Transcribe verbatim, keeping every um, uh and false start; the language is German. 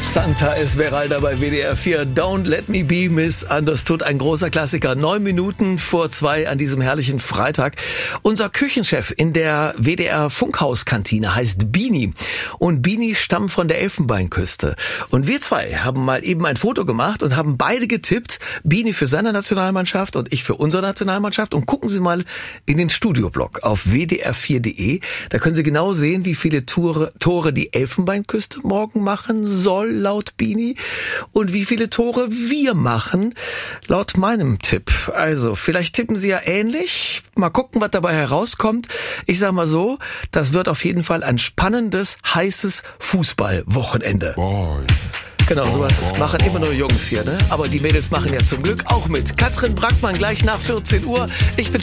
Santa Esmeralda bei W D R vier. Don't let me be misunderstood. Ein großer Klassiker. Neun Minuten vor zwei an diesem herrlichen Freitag. Unser Küchenchef in der W D R Funkhauskantine heißt Bini. Und Bini stammt von der Elfenbeinküste. Und wir zwei haben mal eben ein Foto gemacht und haben beide getippt. Bini für seine Nationalmannschaft und ich für unsere Nationalmannschaft. Und gucken Sie mal in den Studioblog auf w d r vier punkt d e. Da können Sie genau sehen, wie viele Tore, Tore die Elfenbeinküste morgen machen soll, laut Bini, und wie viele Tore wir machen, laut meinem Tipp. Also, vielleicht tippen Sie ja ähnlich. Mal gucken, was dabei herauskommt. Ich sag mal so, das wird auf jeden Fall ein spannendes, heißes Fußballwochenende. Boys. Genau, sowas machen immer nur Jungs hier, ne? Aber die Mädels machen ja zum Glück auch mit. Katrin Brackmann gleich nach vierzehn Uhr. Ich bin